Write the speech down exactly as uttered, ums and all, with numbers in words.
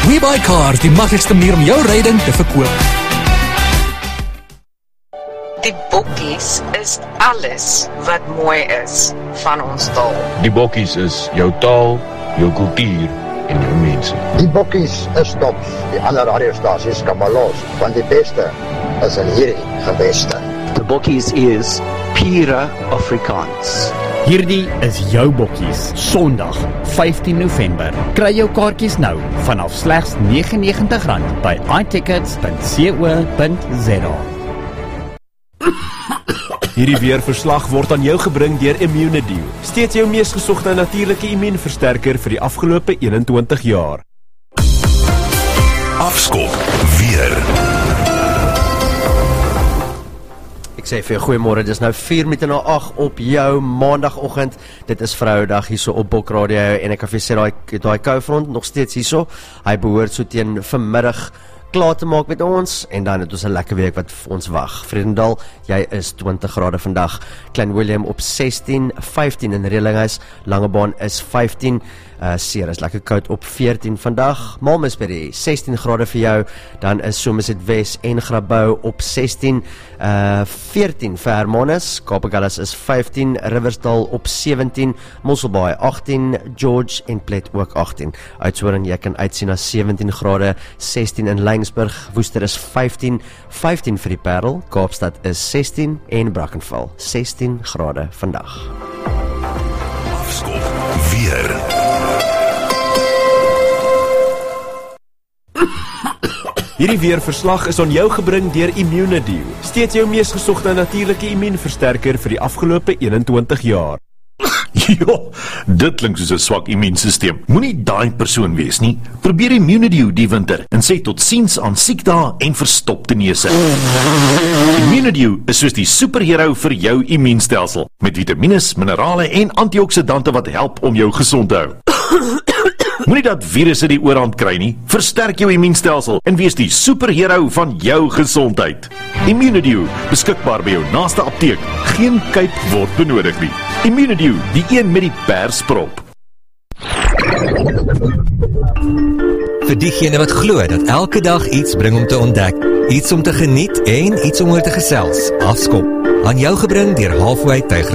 WeBuyCars, die maklikste manier om jou ryding te verkoop. Die bokkies is alles wat mooi is van ons taal. Die bokkies is jou taal, jou kultuur en jou mense. Die bokkies is tops, die ander radiostasies kan maar los, want die beste is in hierdie geweste. The Bokkies is pure Afrikaans. Hierdie is jou bokkies, Sondag, vyftien November. Kry jou kaartjies nou vanaf slegs negenennegentig rand by i tickets punt co punt za. Hierdie weerverslag word aan jou gebring deur Immunedio, steeds jou mees gesogte natuurlike immuunversterker vir die afgelope eenentwintig jaar. Afskop weer. Ek sê vir jou goeiemôre, dis nou vier minute na agt op jou maandagoggend. Dit is Vrouedag hierso op Bok Radio en ek kan vir jou sê daai daai koufront nog steeds hierso. Hy behoort so teen vanmiddag klaar te maak met ons en dan het ons 'n lekker week wat vir ons wag. Vredendal, jy is twintig grade vandag. Klein Willem op sestien, vyftien in Reelinghuis. Langebaan is vyftien. Uh, Seer is lekker koud op veertien vandag. Malmesbury sestien grade vir jou. Dan is Somerset Wes en Grabouw op sestien. Uh, veertien vir Hermanus. Kaapagullis is vyftien. Riversdal op sewentien. Mosselbaai agttien. George en Plet ook agttien. Oudtshoorn, jy kan uitsien na sewentien grade. sestien in Laingsburg. Woester is vyftien. vyftien vir die Parel. Kaapstad is sestien. En Brackenfell sestien grade vandag. Afskop weer. Hierdie weerverslag is aan jou gebring deur Immunedio, steeds jou mees gesogte natuurlike immuunversterker vir die afgelope eenentwintig jaar. Jo, dit klink soos 'n swak immuunstelsel. Moenie daai persoon wees nie. Probeer Immunedio die winter en sê totsiens aan siekdae en verstopte neuse. Immunedio is soos die superhero vir jou immuunstelsel, met vitamiene, minerale en antioksidante wat help om jou gesond te hou. Moenie dat virusse die oorhand kry nie. Versterk jou immuunstelsel en wees die superhero van jou gesondheid. Immunedio, beskikbaar by jou naaste apteek. Geen kuip word benodig nie. Immunedio, die een met die persprop. Vir diegene wat glo dat elke dag iets bring om te ontdek, iets om te geniet en iets om oor te gesels. Afskop, aan jou gebring deur Halfway Tyger